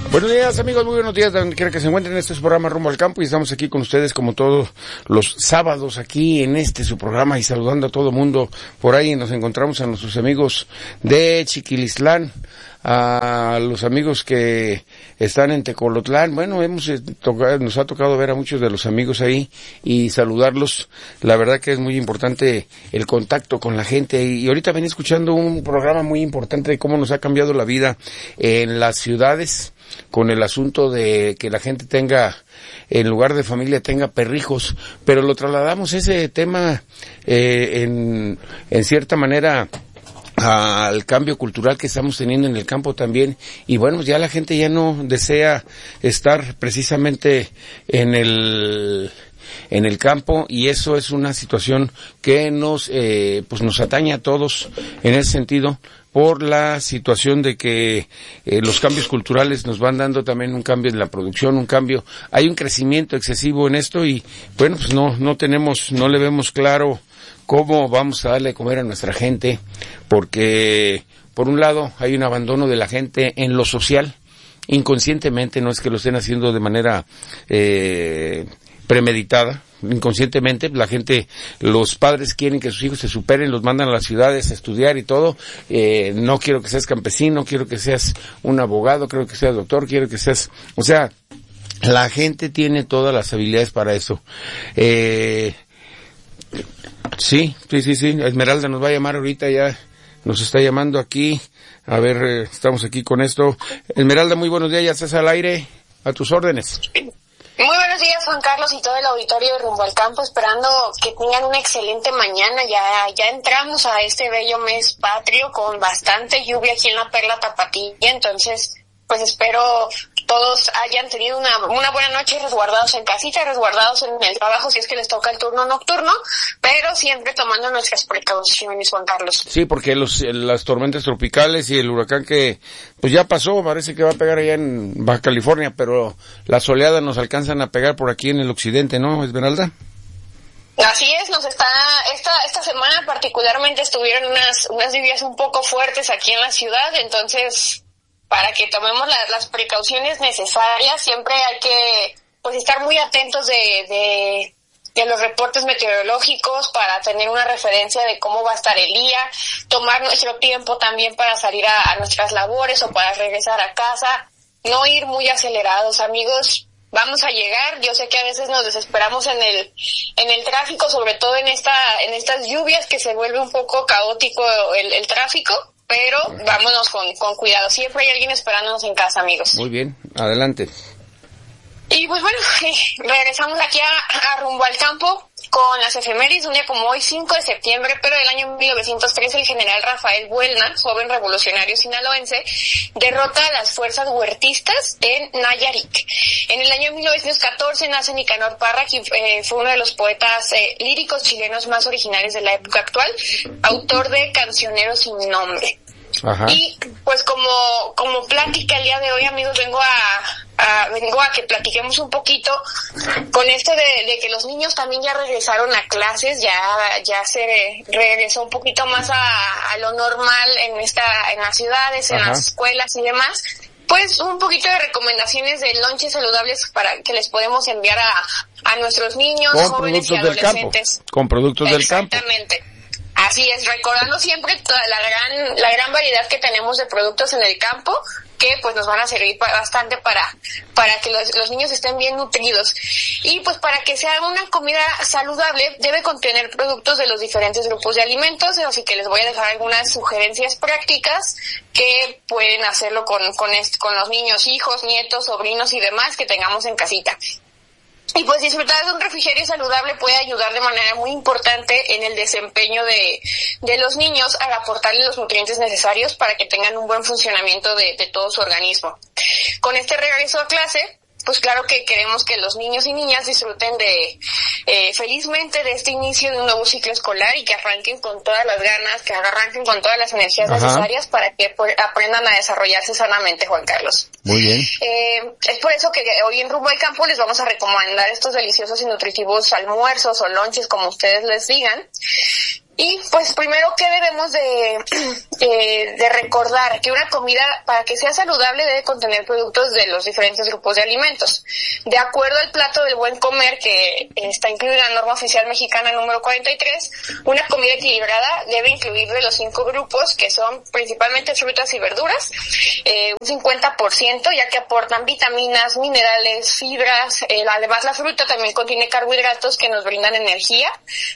Buenos días, amigos, muy buenos días, donde quiera que se encuentren. Este es su programa Rumbo al Campo y estamos aquí con ustedes como todos los sábados aquí en su programa y saludando a todo mundo por ahí. Nos encontramos a nuestros amigos de Chiquilistlán, a los amigos que están en Tecolotlán. Bueno, nos ha tocado ver a muchos de los amigos ahí y saludarlos. La verdad que es muy importante el contacto con la gente. Y ahorita venía escuchando un programa muy importante de cómo nos ha cambiado la vida en las ciudades, con el asunto de que la gente tenga, en lugar de familia, tenga perrijos, pero lo trasladamos ese tema en cierta manera al cambio cultural que estamos teniendo en el campo también, y bueno, ya la gente ya no desea estar precisamente en el campo, y eso es una situación que nos atañe a todos en ese sentido, por la situación de que los cambios culturales nos van dando también un cambio en la producción, hay un crecimiento excesivo en esto, y bueno, pues no le vemos claro cómo vamos a darle de comer a nuestra gente, porque por un lado hay un abandono de la gente en lo social, inconscientemente, no es que lo estén haciendo de manera premeditada, inconscientemente la gente, los padres quieren que sus hijos se superen, los mandan a las ciudades a estudiar y todo. No quiero que seas campesino, quiero que seas un abogado, quiero que seas doctor, quiero que seas, o sea, la gente tiene todas las habilidades para eso. Sí, Esmeralda nos va a llamar ahorita, ya nos está llamando aquí, a ver, estamos aquí con esto. Esmeralda, muy buenos días, ya estás al aire, a tus órdenes. Muy buenos días, Juan Carlos, y todo el auditorio de Rumbo al Campo, esperando que tengan una excelente mañana. Ya entramos a este bello mes patrio con bastante lluvia aquí en la Perla Tapatía, entonces pues espero todos hayan tenido una buena noche resguardados en casita, resguardados en el trabajo si es que les toca el turno nocturno, pero siempre tomando nuestras precauciones, Juan Carlos. Sí, porque las tormentas tropicales y el huracán que pues ya pasó, parece que va a pegar allá en Baja California, pero las oleadas nos alcanzan a pegar por aquí en el occidente, ¿no, Esmeralda? Así es, esta semana particularmente estuvieron unas lluvias un poco fuertes aquí en la ciudad, entonces para que tomemos las precauciones necesarias, siempre hay que pues estar muy atentos de los reportes meteorológicos para tener una referencia de cómo va a estar el día, tomar nuestro tiempo también para salir a nuestras labores o para regresar a casa, no ir muy acelerados, amigos. Vamos a llegar, yo sé que a veces nos desesperamos en el tráfico, sobre todo en estas lluvias que se vuelve un poco caótico el tráfico, pero vámonos con cuidado. Siempre hay alguien esperándonos en casa, amigos. Muy bien, adelante. Y pues bueno, regresamos aquí a Rumbo al Campo con las efemérides. Un día como hoy, 5 de septiembre, pero del año 1903, el general Rafael Buelna, joven revolucionario sinaloense, derrota a las fuerzas huertistas en Nayarit. En el año 1914 nace Nicanor Parra, quien fue uno de los poetas líricos chilenos más originales de la época actual, autor de Cancionero sin nombre. Ajá. Y pues como plática el día de hoy, amigos, vengo a que platiquemos un poquito con esto de que los niños también ya regresaron a clases, ya se regresó un poquito más a lo normal en las ciudades, en las escuelas y demás. Pues un poquito de recomendaciones de lonches saludables para que les podemos enviar a nuestros niños, jóvenes y adolescentes. Con productos del campo. Exactamente. Así es, recordando siempre toda la gran variedad que tenemos de productos en el campo, que pues nos van a servir bastante para que los niños estén bien nutridos. Y pues para que sea una comida saludable, debe contener productos de los diferentes grupos de alimentos, así que les voy a dejar algunas sugerencias prácticas que pueden hacerlo con los niños, hijos, nietos, sobrinos y demás que tengamos en casita. Y pues disfrutar de un refrigerio saludable puede ayudar de manera muy importante en el desempeño de los niños al aportarles los nutrientes necesarios para que tengan un buen funcionamiento de todo su organismo. Con este regreso a clase, pues claro que queremos que los niños y niñas disfruten felizmente de este inicio de un nuevo ciclo escolar y que arranquen con todas las ganas, que arranquen con todas las energías necesarias para que aprendan a desarrollarse sanamente, Juan Carlos. Muy bien. Es por eso que hoy en Rumbo al Campo les vamos a recomendar estos deliciosos y nutritivos almuerzos o lonches, como ustedes les digan, Y pues primero, ¿qué debemos de recordar? Que una comida, para que sea saludable, debe contener productos de los diferentes grupos de alimentos. De acuerdo al plato del buen comer, que está incluido en la norma oficial mexicana número 43, una comida equilibrada debe incluir de los 5 grupos, que son principalmente frutas y verduras, un 50%, ya que aportan vitaminas, minerales, fibras. Además, la fruta también contiene carbohidratos que nos brindan energía,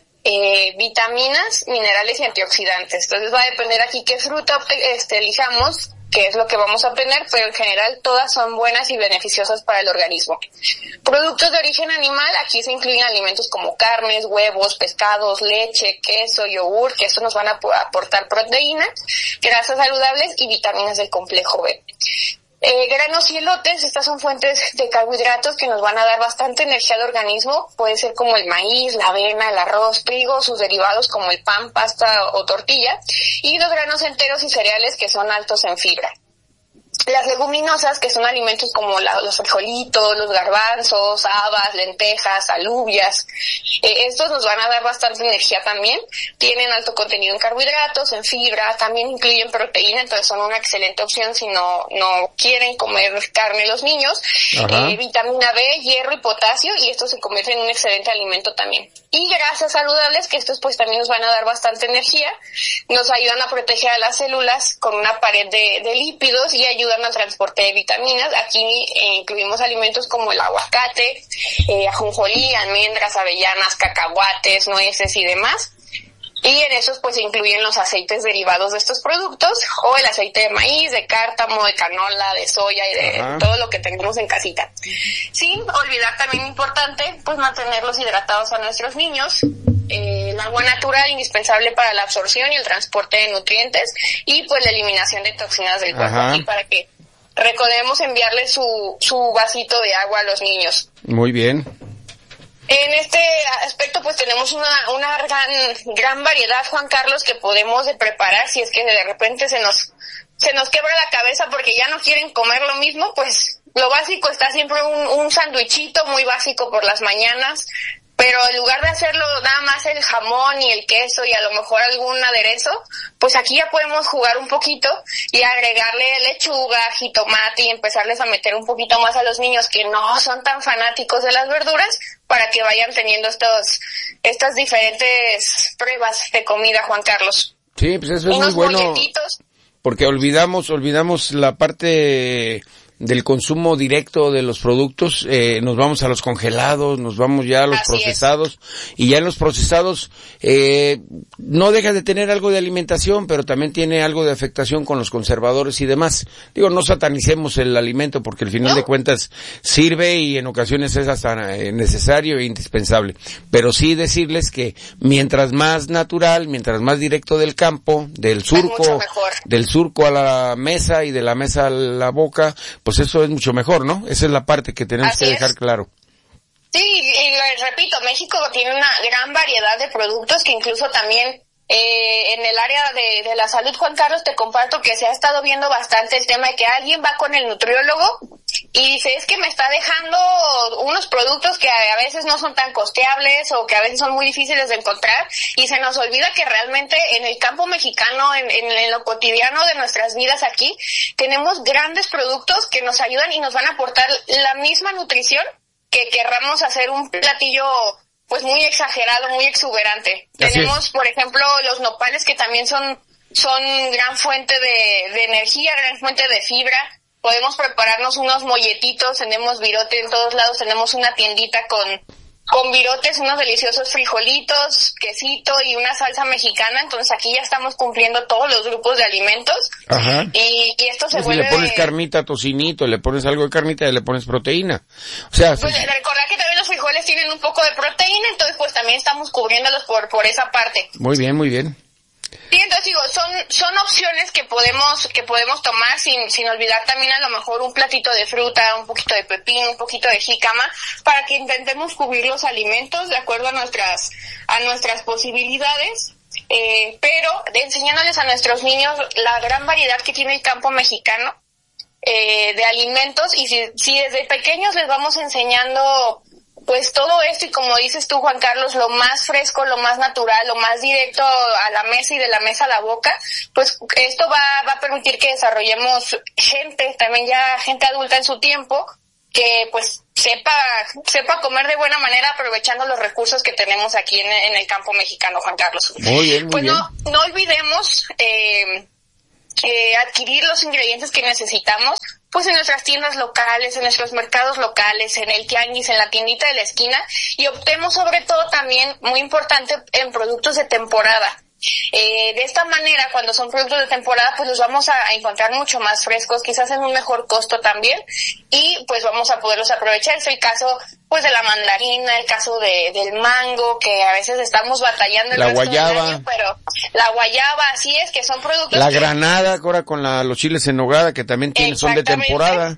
vitaminas, minerales y antioxidantes. Entonces va a depender aquí qué fruta elijamos, qué es lo que vamos a obtener, pero en general todas son buenas y beneficiosas para el organismo. Productos de origen animal, aquí se incluyen alimentos como carnes, huevos, pescados, leche, queso, yogur, que estos nos van a aportar proteína, grasas saludables y vitaminas del complejo B. Granos y elotes, estas son fuentes de carbohidratos que nos van a dar bastante energía al organismo. Puede ser como el maíz, la avena, el arroz, trigo, sus derivados como el pan, pasta o tortilla, y los granos enteros y cereales que son altos en fibra. Las leguminosas, que son alimentos como los frijolitos, los garbanzos, habas, lentejas, alubias, estos nos van a dar bastante energía también. Tienen alto contenido en carbohidratos, en fibra, también incluyen proteína, entonces son una excelente opción si no quieren comer carne los niños. Vitamina B, hierro y potasio, y estos se convierten en un excelente alimento también. Y grasas saludables, que estos pues también nos van a dar bastante energía, nos ayudan a proteger a las células con una pared de lípidos y ayudan al transporte de vitaminas. Aquí incluimos alimentos como el aguacate, ajonjolí, almendras, avellanas, cacahuates, nueces y demás. Y en esos pues se incluyen los aceites derivados de estos productos, o el aceite de maíz, de cártamo, de canola, de soya y de todo lo que tengamos en casita. Sin olvidar, también importante, pues mantenerlos hidratados a nuestros niños. El agua natural, indispensable para la absorción y el transporte de nutrientes, y pues la eliminación de toxinas del cuerpo, y para que recordemos enviarle su vasito de agua a los niños. Muy bien. En este aspecto pues tenemos una gran variedad, Juan Carlos, que podemos preparar. Si es que de repente se nos quebra la cabeza porque ya no quieren comer lo mismo, pues lo básico está siempre un sandwichito muy básico por las mañanas. Pero en lugar de hacerlo nada más el jamón y el queso y a lo mejor algún aderezo, pues aquí ya podemos jugar un poquito y agregarle lechuga, jitomate y empezarles a meter un poquito más a los niños que no son tan fanáticos de las verduras, para que vayan teniendo estas diferentes pruebas de comida, Juan Carlos. Sí, pues eso es muy bueno. Molletitos. Porque olvidamos la parte del consumo directo de los productos, nos vamos a los congelados, nos vamos ya a los procesados, y ya en los procesados no deja de tener algo de alimentación, pero también tiene algo de afectación con los conservadores y demás. Digo, no satanicemos el alimento, porque al final de cuentas sirve y en ocasiones es hasta necesario e indispensable, pero sí decirles que mientras más natural, mientras más directo del campo, del surco a la mesa y de la mesa a la boca, pues eso es mucho mejor, ¿no? Esa es la parte que tenemos que dejar claro. Sí, y repito, México tiene una gran variedad de productos que incluso también en el área de la salud, Juan Carlos, te comparto que se ha estado viendo bastante el tema de que alguien va con el nutriólogo y dice, es que me está dejando unos productos que a veces no son tan costeables o que a veces son muy difíciles de encontrar, y se nos olvida que realmente en el campo mexicano, en lo cotidiano de nuestras vidas aquí, tenemos grandes productos que nos ayudan y nos van a aportar la misma nutrición que querramos hacer un platillo pues muy exagerado, muy exuberante. Tenemos, por ejemplo, los nopales, que también son gran fuente de energía, gran fuente de fibra. Podemos prepararnos unos molletitos, tenemos virote en todos lados, tenemos una tiendita con virotes, unos deliciosos frijolitos, quesito y una salsa mexicana. Entonces aquí ya estamos cumpliendo todos los grupos de alimentos. Ajá. Y esto se vuelve... Si le pones carnita, tocinito, le pones algo de carnita y le pones proteína. O sea... Pues recordar que también los frijoles tienen un poco de proteína, entonces pues también estamos cubriéndolos por esa parte. Muy bien, muy bien. Sí, entonces digo, son opciones que podemos tomar sin olvidar también a lo mejor un platito de fruta, un poquito de pepino, un poquito de jícama, para que intentemos cubrir los alimentos de acuerdo a nuestras posibilidades, pero enseñándoles a nuestros niños la gran variedad que tiene el campo mexicano de alimentos, y si desde pequeños les vamos enseñando pues todo esto, y como dices tú, Juan Carlos, lo más fresco, lo más natural, lo más directo a la mesa y de la mesa a la boca, pues esto va a permitir que desarrollemos también ya gente adulta en su tiempo, que pues sepa comer de buena manera, aprovechando los recursos que tenemos aquí en el campo mexicano, Juan Carlos. Muy bien, muy bien. No olvidemos adquirir los ingredientes que necesitamos, pues en nuestras tiendas locales, en nuestros mercados locales, en el tianguis, en la tiendita de la esquina, y optemos sobre todo también, muy importante, en productos de temporada. De esta manera, cuando son productos de temporada, pues los vamos a encontrar mucho más frescos, quizás en un mejor costo también, y pues vamos a poderlos aprovechar. Es el caso pues de la mandarina, el caso del mango, que a veces estamos batallando la guayaba, año, pero la guayaba, así es, que son productos. La granada, ahora con los chiles en nogada, que también son de temporada.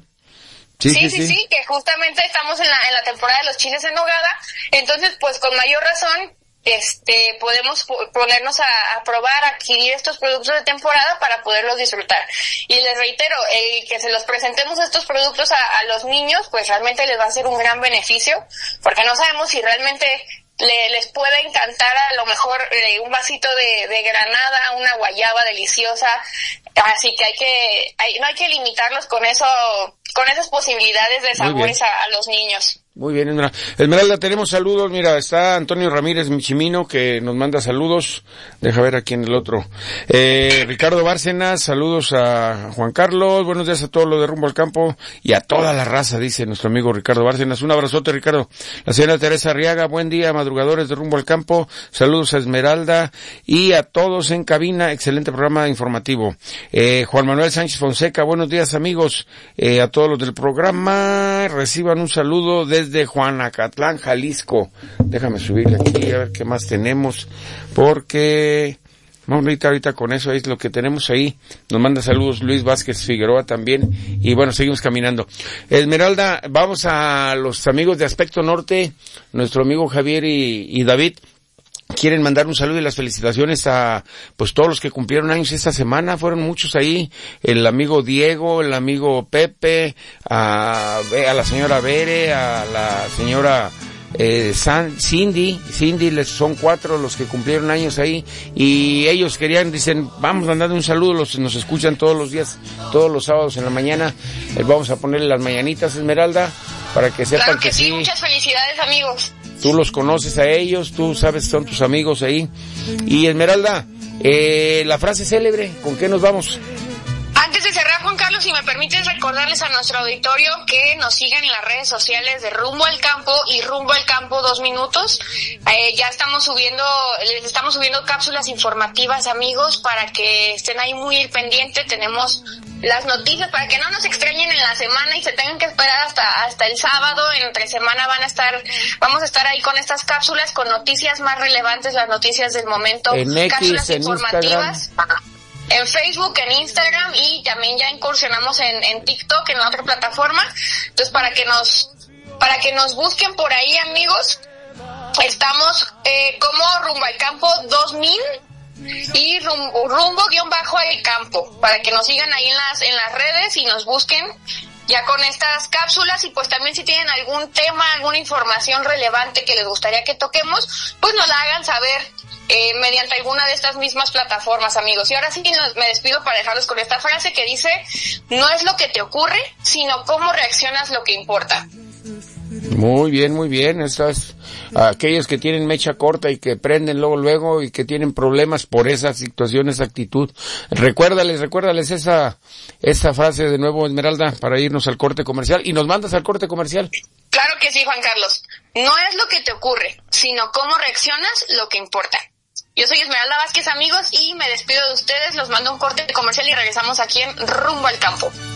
Sí, que justamente estamos en la temporada de los chiles en nogada, entonces pues con mayor razón podemos ponernos a probar, a adquirir estos productos de temporada para poderlos disfrutar. Y les reitero, que se los presentemos estos productos a los niños, pues realmente les va a ser un gran beneficio, porque no sabemos si realmente les puede encantar a lo mejor un vasito de granada, una guayaba deliciosa, así que no hay que limitarlos con esas posibilidades de sabores a los niños. Muy bien, Esmeralda, tenemos saludos. Mira, está Antonio Ramírez Michimino, que nos manda saludos. Deja ver aquí en el otro. Ricardo Bárcenas, saludos a Juan Carlos. Buenos días a todos los de Rumbo al Campo y a toda la raza, dice nuestro amigo Ricardo Bárcenas. Un abrazote, Ricardo. La señora Teresa Arriaga, buen día, madrugadores de Rumbo al Campo. Saludos a Esmeralda y a todos en cabina. Excelente programa informativo. Juan Manuel Sánchez Fonseca, buenos días, amigos. A todos los del programa, reciban un saludo desde Juanacatlán, Jalisco. Déjame subirle aquí a ver qué más tenemos, porque vamos ahorita con eso, es lo que tenemos ahí. Nos manda saludos Luis Vázquez Figueroa también, y bueno, seguimos caminando. Esmeralda, vamos a los amigos de Aspecto Norte, nuestro amigo Javier y David. Quieren mandar un saludo y las felicitaciones a pues todos los que cumplieron años esta semana. Fueron muchos ahí, el amigo Diego, el amigo Pepe, a la señora Bere, a la señora Cindy, son 4 los que cumplieron años ahí, y ellos dicen, vamos mandando un saludo, nos escuchan todos los días, todos los sábados en la mañana. Vamos a ponerle las mañanitas, Esmeralda, para que sepan. Claro que sí, muchas felicidades, amigos. Tú los conoces a ellos, tú sabes, son tus amigos ahí. Y Esmeralda, la frase célebre, ¿con qué nos vamos? Antes de cerrar, Juan Carlos, si me permites recordarles a nuestro auditorio que nos sigan en las redes sociales de Rumbo al Campo y Rumbo al Campo 2 minutos. Ya les estamos subiendo cápsulas informativas, amigos, para que estén ahí muy pendientes. Tenemos las noticias para que no nos extrañen en la semana y se tengan que esperar hasta el sábado. Entre semana vamos a estar ahí con estas cápsulas, con noticias más relevantes, las noticias del momento, en X, cápsulas en informativas. Instagram. En Facebook, en Instagram, y también ya incursionamos en TikTok, en la otra plataforma. Entonces, para que nos busquen por ahí, amigos, estamos como Rumbo al Campo 2000 y rumbo-al campo, para que nos sigan ahí en las redes y nos busquen ya con estas cápsulas. Y pues también si tienen algún tema, alguna información relevante que les gustaría que toquemos, pues nos la hagan saber mediante alguna de estas mismas plataformas, amigos. Y ahora sí me despido para dejarlos con esta frase que dice: no es lo que te ocurre, sino cómo reaccionas lo que importa. Muy bien. Estas, aquellos que tienen mecha corta y que prenden luego y que tienen problemas por esa situación, esa actitud. Recuérdales esa frase de nuevo, Esmeralda, para irnos al corte comercial. Y nos mandas al corte comercial. Claro que sí, Juan Carlos. No es lo que te ocurre, sino cómo reaccionas lo que importa. Yo soy Esmeralda Vázquez, amigos, y me despido de ustedes. Los mando un corte comercial y regresamos aquí en Rumbo al Campo.